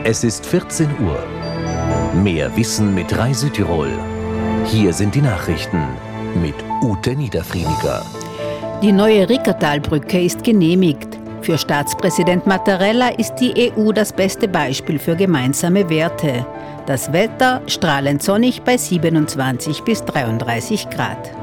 Es ist 14 Uhr. Mehr Wissen mit Rai Südtirol. Hier sind die Nachrichten mit Ute Niederfriediger. Die neue Rickertalbrücke ist genehmigt. Für Staatspräsident Mattarella ist die EU das beste Beispiel für gemeinsame Werte. Das Wetter strahlend sonnig bei 27 bis 33 Grad.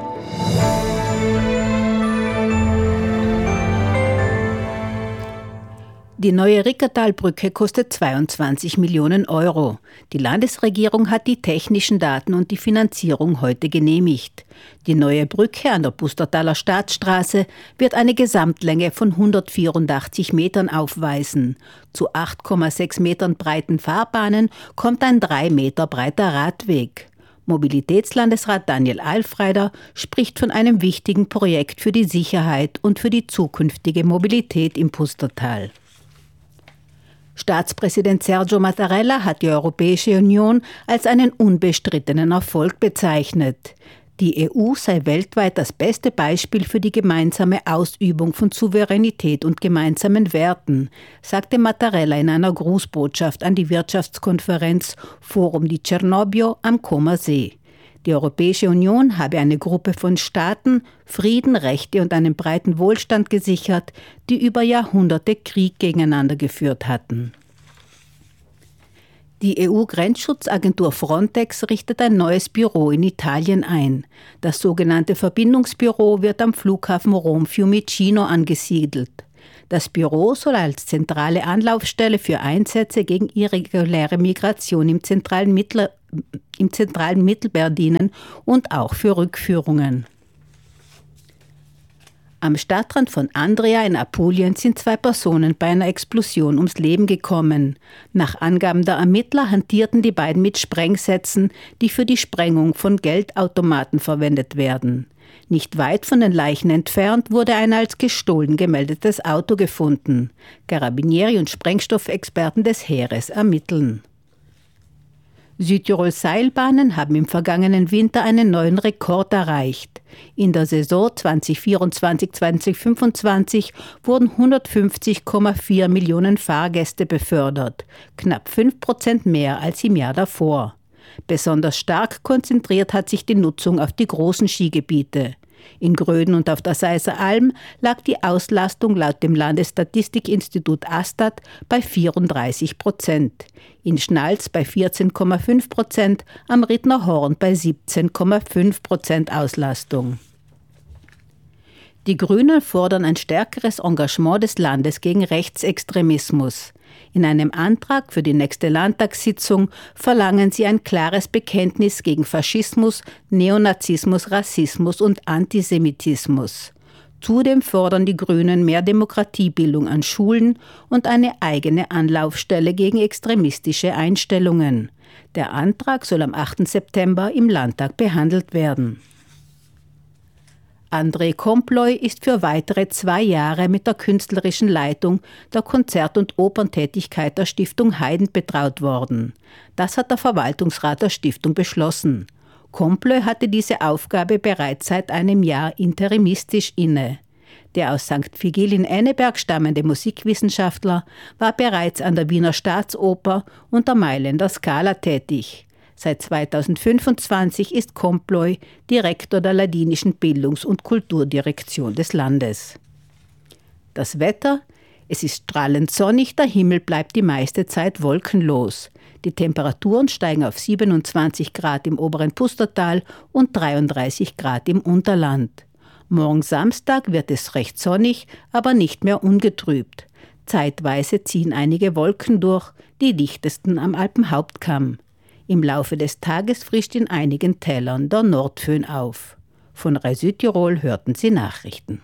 Die neue Rickertalbrücke kostet 22 Millionen Euro. Die Landesregierung hat die technischen Daten und die Finanzierung heute genehmigt. Die neue Brücke an der Pustertaler Staatsstraße wird eine Gesamtlänge von 184 Metern aufweisen. Zu 8,6 Metern breiten Fahrbahnen kommt ein 3 Meter breiter Radweg. Mobilitätslandesrat Daniel Alfreider spricht von einem wichtigen Projekt für die Sicherheit und für die zukünftige Mobilität im Pustertal. Staatspräsident Sergio Mattarella hat die Europäische Union als einen unbestrittenen Erfolg bezeichnet. Die EU sei weltweit das beste Beispiel für die gemeinsame Ausübung von Souveränität und gemeinsamen Werten, sagte Mattarella in einer Grußbotschaft an die Wirtschaftskonferenz Forum di Cernobbio am Comer See. Die Europäische Union habe eine Gruppe von Staaten, Frieden, Rechte und einen breiten Wohlstand gesichert, die über Jahrhunderte Krieg gegeneinander geführt hatten. Die EU-Grenzschutzagentur Frontex richtet ein neues Büro in Italien ein. Das sogenannte Verbindungsbüro wird am Flughafen Rom-Fiumicino angesiedelt. Das Büro soll als zentrale Anlaufstelle für Einsätze gegen irreguläre Migration im zentralen Mittelmeer dienen und auch für Rückführungen. Am Stadtrand von Andria in Apulien sind 2 Personen bei einer Explosion ums Leben gekommen. Nach Angaben der Ermittler hantierten die beiden mit Sprengsätzen, die für die Sprengung von Geldautomaten verwendet werden. Nicht weit von den Leichen entfernt wurde ein als gestohlen gemeldetes Auto gefunden. Carabinieri und Sprengstoffexperten des Heeres ermitteln. Südtirols Seilbahnen haben im vergangenen Winter einen neuen Rekord erreicht. In der Saison 2024/2025 wurden 150,4 Millionen Fahrgäste befördert, knapp 5% mehr als im Jahr davor. Besonders stark konzentriert hat sich die Nutzung auf die großen Skigebiete. In Gröden und auf der Seiser Alm lag die Auslastung laut dem Landesstatistikinstitut ASTAT bei 34%, in Schnalz bei 14,5%, am Rittner Horn bei 17,5% Auslastung. Die Grünen fordern ein stärkeres Engagement des Landes gegen Rechtsextremismus. In einem Antrag für die nächste Landtagssitzung verlangen sie ein klares Bekenntnis gegen Faschismus, Neonazismus, Rassismus und Antisemitismus. Zudem fordern die Grünen mehr Demokratiebildung an Schulen und eine eigene Anlaufstelle gegen extremistische Einstellungen. Der Antrag soll am 8. September im Landtag behandelt werden. André Comploy ist für weitere 2 Jahre mit der künstlerischen Leitung der Konzert- und Operntätigkeit der Stiftung Haydn betraut worden. Das hat der Verwaltungsrat der Stiftung beschlossen. Comploy hatte diese Aufgabe bereits seit einem Jahr interimistisch inne. Der aus St. Vigil in Enneberg stammende Musikwissenschaftler war bereits an der Wiener Staatsoper und der Mailänder Scala tätig. Seit 2025 ist Comploy Direktor der ladinischen Bildungs- und Kulturdirektion des Landes. Das Wetter: Es ist strahlend sonnig, der Himmel bleibt die meiste Zeit wolkenlos. Die Temperaturen steigen auf 27 Grad im oberen Pustertal und 33 Grad im Unterland. Morgen Samstag wird es recht sonnig, aber nicht mehr ungetrübt. Zeitweise ziehen einige Wolken durch, die dichtesten am Alpenhauptkamm. Im Laufe des Tages frischt in einigen Tälern der Nordföhn auf. Von Rai Südtirol hörten Sie Nachrichten.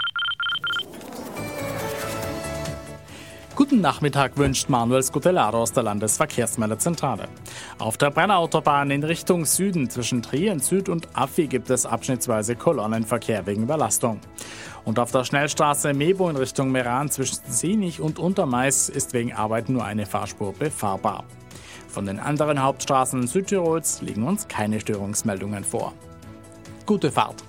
Guten Nachmittag wünscht Manuel Scutellaro aus der Landesverkehrsmeldezentrale. Auf der Brenner-Autobahn in Richtung Süden zwischen Trient Süd und Affi gibt es abschnittsweise Kolonnenverkehr wegen Überlastung. Und auf der Schnellstraße Mebo in Richtung Meran zwischen Sienich und Untermais ist wegen Arbeit nur eine Fahrspur befahrbar. Von den anderen Hauptstraßen Südtirols liegen uns keine Störungsmeldungen vor. Gute Fahrt!